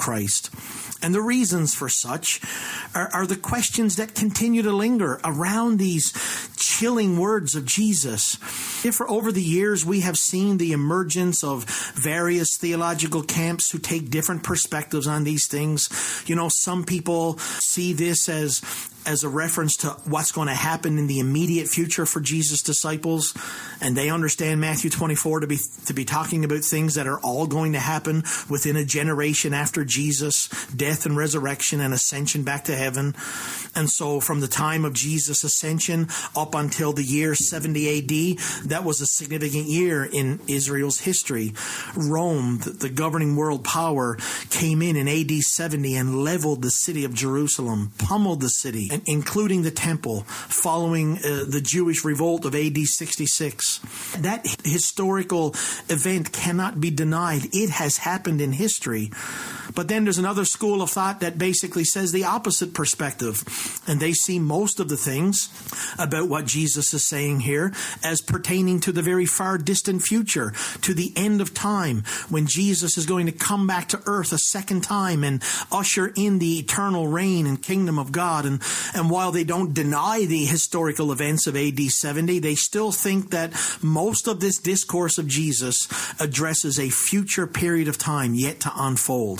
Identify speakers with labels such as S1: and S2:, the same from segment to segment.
S1: Christ. And the reasons for such are the questions that continue to linger around these chilling words of Jesus. If over the years we have seen the emergence of various theological camps who take different perspectives on these things, some people see this as a reference to what's going to happen in the immediate future for Jesus' disciples, and they understand Matthew 24 to be talking about things that are all going to happen within a generation after Jesus' death and resurrection and ascension back to heaven. And so from the time of Jesus' ascension up until the year 70 AD, that was a significant year in Israel's history. Rome, the governing world power, came in AD 70 and leveled the city of Jerusalem, pummeled the city, including the temple, following the Jewish revolt of AD 66. That historical event cannot be denied. It has happened in history. But then there's another school of thought that basically says the opposite perspective. And they see most of the things about what Jesus is saying here as pertaining to the very far distant future, to the end of time, when Jesus is going to come back to earth a second time and usher in the eternal reign and kingdom of God. And while they don't deny the historical events of AD 70, they still think that most of this discourse of Jesus addresses a future period of time yet to unfold.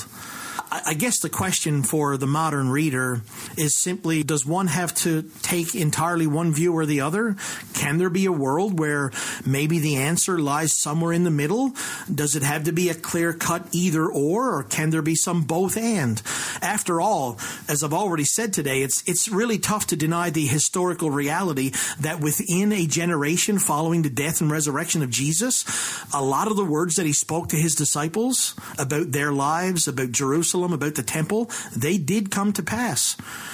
S1: I guess the question for the modern reader is simply, does one have to take entirely one view or the other? Can there be a world where maybe the answer lies somewhere in the middle? Does it have to be a clear-cut either or can there be some both and? After all, as I've already said today, it's really tough to deny the historical reality that within a generation following the death and resurrection of Jesus, a lot of the words that he spoke to his disciples about their lives, about Jerusalem, about the temple, they did come to pass.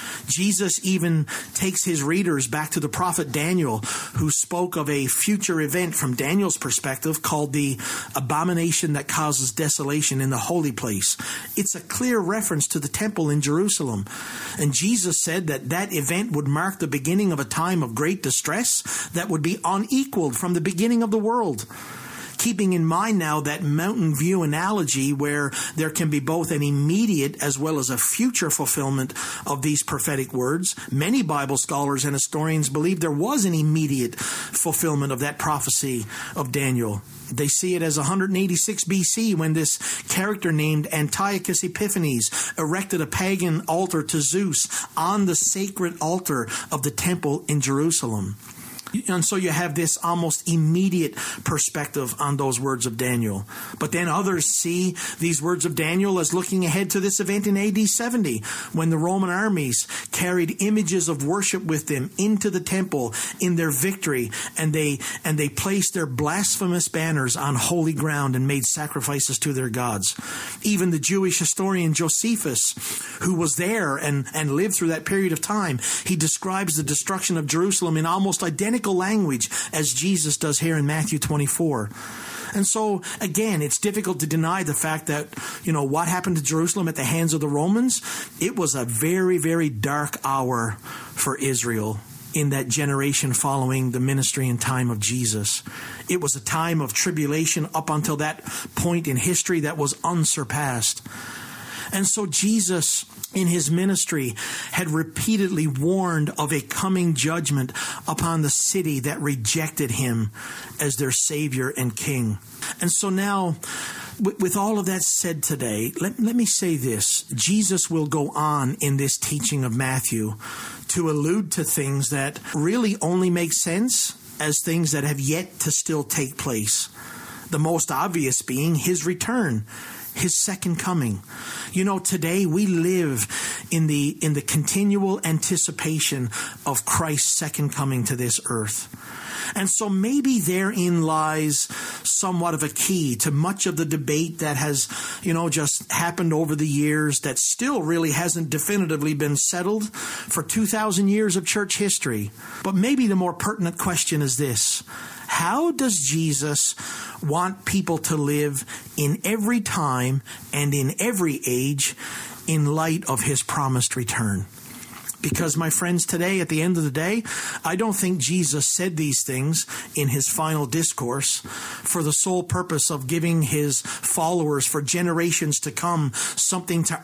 S1: Jesus even takes his readers back to the prophet Daniel, who spoke of a future event from Daniel's perspective called the abomination that causes desolation in the holy place. It's a clear reference to the temple in Jerusalem. And Jesus said that event would mark the beginning of a time of great distress that would be unequaled from the beginning of the world. Keeping in mind now that mountain view analogy where there can be both an immediate as well as a future fulfillment of these prophetic words, many Bible scholars and historians believe there was an immediate fulfillment of that prophecy of Daniel. They see it as 186 BC when this character named Antiochus Epiphanes erected a pagan altar to Zeus on the sacred altar of the temple in Jerusalem. And so you have this almost immediate perspective on those words of Daniel. But then others see these words of Daniel as looking ahead to this event in AD 70, when the Roman armies carried images of worship with them into the temple in their victory, and they placed their blasphemous banners on holy ground and made sacrifices to their gods. Even the Jewish historian Josephus, who was there and lived through that period of time, he describes the destruction of Jerusalem in almost identical language as Jesus does here in Matthew 24. And so, again, it's difficult to deny the fact that, what happened to Jerusalem at the hands of the Romans, it was a very, very dark hour for Israel in that generation following the ministry and time of Jesus. It was a time of tribulation up until that point in history that was unsurpassed. And so Jesus, in his ministry, had repeatedly warned of a coming judgment upon the city that rejected him as their Savior and King. And so now, with all of that said today, let me say this. Jesus will go on in this teaching of Matthew to allude to things that really only make sense as things that have yet to still take place. The most obvious being his return, his second coming. Today we live in the continual anticipation of Christ's second coming to this earth. And so maybe therein lies somewhat of a key to much of the debate that has, just happened over the years that still really hasn't definitively been settled for 2,000 years of church history. But maybe the more pertinent question is this: how does Jesus want people to live in every time and in every age in light of his promised return? Because, my friends, today, at the end of the day, I don't think Jesus said these things in his final discourse for the sole purpose of giving his followers for generations to come something to